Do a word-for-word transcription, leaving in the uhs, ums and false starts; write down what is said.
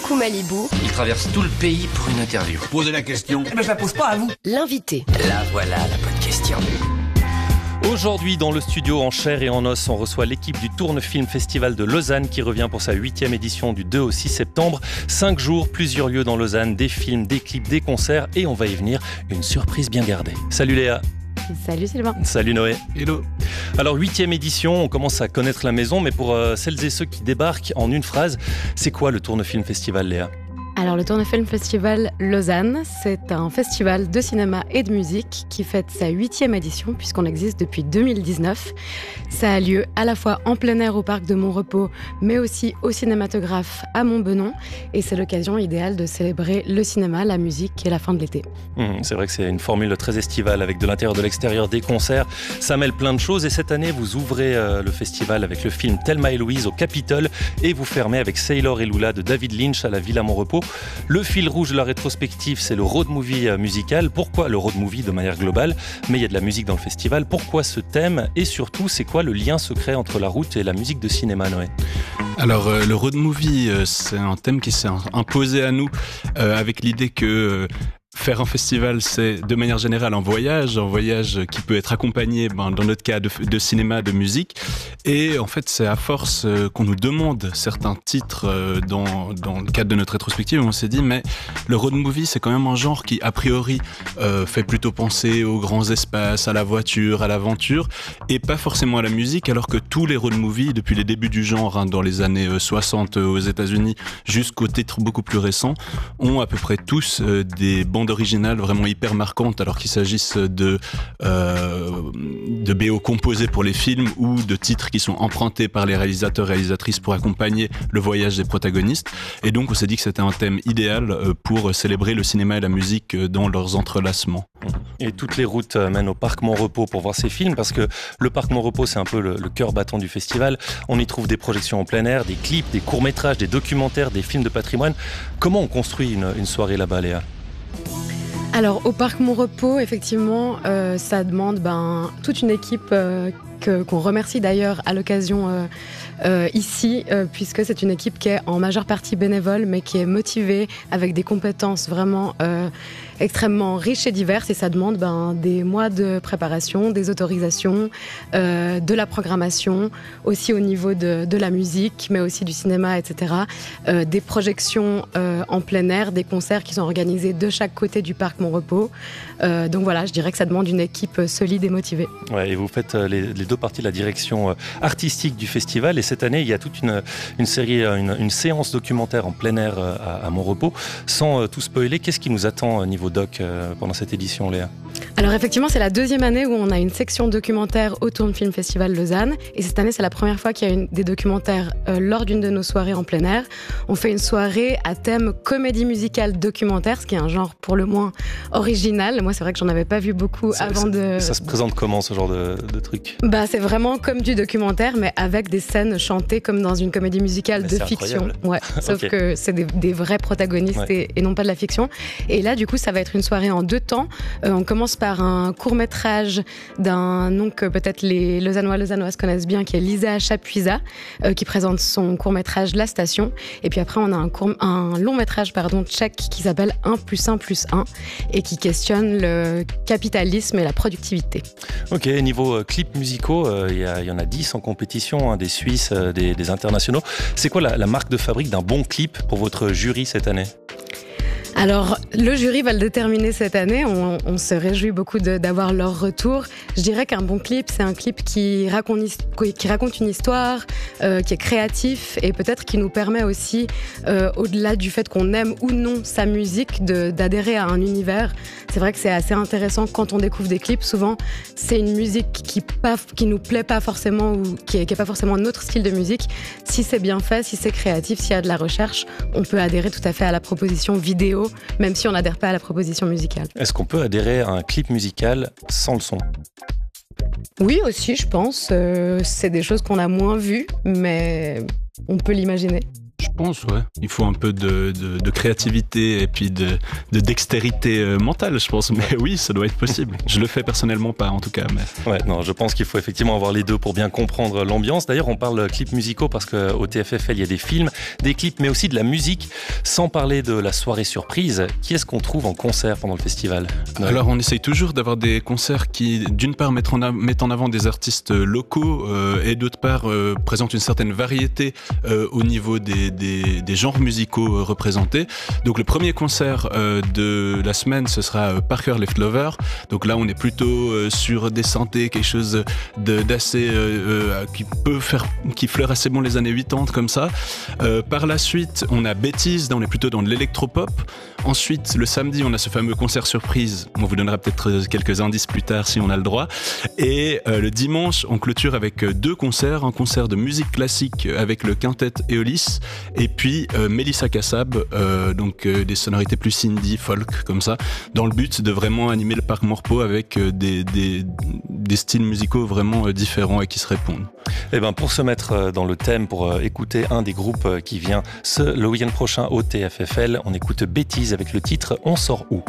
Coucou Malibu. Il traverse tout le pays pour une interview. Posez la question. Eh ben, je la pose pas à vous. L'invité. Là, voilà la bonne question. Aujourd'hui, dans le studio en chair et en os, on reçoit l'équipe du Tourne-Film Festival de Lausanne qui revient pour sa huitième édition du deux au six septembre. Cinq jours, plusieurs lieux dans Lausanne, des films, des clips, des concerts et on va y venir, une surprise bien gardée. Salut Léa. Salut Sylvain. Salut Noé. Hello. Alors, huitième édition, on commence à connaître la maison, mais pour euh, celles et ceux qui débarquent en une phrase, c'est quoi le Tourne-Film Festival, Léa ? Alors le Tourne-Film Festival Lausanne, c'est un festival de cinéma et de musique qui fête sa huitième édition puisqu'on existe depuis deux mille dix-neuf. Ça a lieu à la fois en plein air au parc de Montrepos, mais aussi au cinématographe à Montbenon. Et c'est l'occasion idéale de célébrer le cinéma, la musique et la fin de l'été. Mmh, c'est vrai que c'est une formule très estivale avec de l'intérieur, de l'extérieur, des concerts. Ça mêle plein de choses et cette année, vous ouvrez euh, le festival avec le film Thelma et Louise au Capitole et vous fermez avec Sailor et Lula de David Lynch à la Villa Montrepos. Le fil rouge de la rétrospective, c'est le road movie musical. Pourquoi le road movie de manière globale ? Mais il y a de la musique dans le festival. Pourquoi ce thème ? Et surtout, c'est quoi le lien secret entre la route et la musique de cinéma, Noé ? Alors euh, le road movie, euh, c'est un thème qui s'est imposé à nous euh, avec l'idée que euh, faire un festival, c'est de manière générale un voyage, un voyage qui peut être accompagné, ben, dans notre cas, de, de cinéma, de musique. Et en fait, c'est à force euh, qu'on nous demande certains titres euh, dans, dans le cadre de notre rétrospective. On s'est dit, mais le road movie, c'est quand même un genre qui, a priori, euh, fait plutôt penser aux grands espaces, à la voiture, à l'aventure, et pas forcément à la musique, alors que tous les road movies, depuis les débuts du genre, hein, dans les années soixante euh, aux États-Unis, jusqu'aux titres beaucoup plus récents, ont à peu près tous euh, des bandes originales vraiment hyper marquantes, alors qu'il s'agisse de, euh, de B O composés pour les films ou de titres qui sont empruntés par les réalisateurs et réalisatrices pour accompagner le voyage des protagonistes. Et donc on s'est dit que c'était un thème idéal pour célébrer le cinéma et la musique dans leurs entrelacements. Et toutes les routes mènent au parc Montrepos pour voir ces films, parce que le parc Montrepos, c'est un peu le, le cœur battant du festival. On y trouve des projections en plein air, des clips, des courts-métrages, des documentaires, des films de patrimoine. Comment on construit une, une soirée là-bas, Léa ? Alors au parc Montrepos, effectivement, euh, ça demande ben, toute une équipe euh, que, qu'on remercie d'ailleurs à l'occasion euh, euh, ici, euh, puisque c'est une équipe qui est en majeure partie bénévole, mais qui est motivée avec des compétences vraiment euh, extrêmement riches et diverses, et ça demande ben, des mois de préparation, des autorisations, euh, de la programmation, aussi au niveau de, de la musique, mais aussi du cinéma, et cetera. Euh, des projections euh, en plein air, des concerts qui sont organisés de chaque côté du parc Montrepos. Euh, donc voilà, je dirais que ça demande une équipe solide et motivée. Ouais, et vous faites les, les deux parties de la direction artistique du festival, et cette année, il y a toute une, une série, une, une séance documentaire en plein air à, à Montrepos. Sans tout spoiler, qu'est-ce qui nous attend au niveau doc euh, pendant cette édition, Léa ? Alors effectivement, c'est la deuxième année où on a une section documentaire au Tourne-Film Festival Lausanne, et cette année, c'est la première fois qu'il y a une, des documentaires euh, lors d'une de nos soirées en plein air. On fait une soirée à thème comédie musicale documentaire, ce qui est un genre pour le moins original. Moi, c'est vrai que j'en avais pas vu beaucoup ça, avant ça, de... Ça se présente comment, ce genre de, de truc ? Bah, c'est vraiment comme du documentaire, mais avec des scènes chantées comme dans une comédie musicale mais de fiction. Ouais, sauf okay. que c'est des, des vrais protagonistes, ouais. et, et non pas de la fiction. Et là, du coup, ça va être une soirée en deux temps. Euh, on commence par un court-métrage d'un nom que peut-être les Lausannois, Lausannoises connaissent bien, qui est Lisa Chapuisa, euh, qui présente son court-métrage La Station. Et puis après, on a un, court, un long-métrage pardon, tchèque qui s'appelle un plus un plus un et qui questionne le capitalisme et la productivité. Ok, niveau euh, clips musicaux, il euh, y, y en a dix en compétition, hein, des Suisses, euh, des, des internationaux. C'est quoi la, la marque de fabrique d'un bon clip pour votre jury cette année ? Alors, le jury va le déterminer cette année. On, on se réjouit beaucoup de, d'avoir leur retour. Je dirais qu'un bon clip, c'est un clip qui raconte, qui raconte une histoire, euh, qui est créatif et peut-être qui nous permet aussi, euh, au-delà du fait qu'on aime ou non sa musique, de, d'adhérer à un univers. C'est vrai que c'est assez intéressant quand on découvre des clips. Souvent, c'est une musique qui pas, qui nous plaît pas forcément ou qui est, qui est pas forcément notre style de musique. Si c'est bien fait, si c'est créatif, s'il y a de la recherche, on peut adhérer tout à fait à la proposition vidéo, même si on n'adhère pas à la proposition musicale. Est-ce qu'on peut adhérer à un clip musical sans le son ? Oui, aussi, je pense. Euh, c'est des choses qu'on a moins vues, mais on peut l'imaginer. Je pense, ouais. Il faut un peu de, de, de créativité et puis de, de dextérité euh, mentale, je pense. Mais oui, ça doit être possible. Je le fais personnellement pas, en tout cas. Mais... Ouais, non, je pense qu'il faut effectivement avoir les deux pour bien comprendre l'ambiance. D'ailleurs, on parle clips musicaux parce qu'au T F F L, il y a des films, des clips, mais aussi de la musique. Sans parler de la soirée surprise, qui est-ce qu'on trouve en concert pendant le festival ? Alors, on essaye toujours d'avoir des concerts qui, d'une part, mettent en, av- mettent en avant des artistes locaux euh, et d'autre part, euh, présentent une certaine variété euh, au niveau des, des, des genres musicaux euh, représentés. Donc, le premier concert euh, de la semaine, ce sera euh, Parker Left Lover. Donc là, on est plutôt euh, sur des synthés, quelque chose de, d'assez euh, euh, qui peut faire, qui fleure assez bon les années quatre-vingt-dix comme ça. Euh, par la suite, on a Bêtise, là on est plutôt dans de l'électropop. Ensuite, le samedi, on a ce fameux concert surprise. On vous donnera peut-être quelques indices plus tard si on a le droit. Et euh, le dimanche, on clôture avec deux concerts. Un concert de musique classique avec le quintet Eolis et puis euh, Mélissa Kassab, euh, donc euh, des sonorités plus indie, folk comme ça, dans le but de vraiment animer le parc Morpo avec euh, des, des, des styles musicaux vraiment euh, différents et qui se répondent. Et ben pour se mettre dans le thème, pour écouter un des groupes qui vient ce, le week-end prochain au T F F L, on écoute Bêtise avec le titre On sort où ?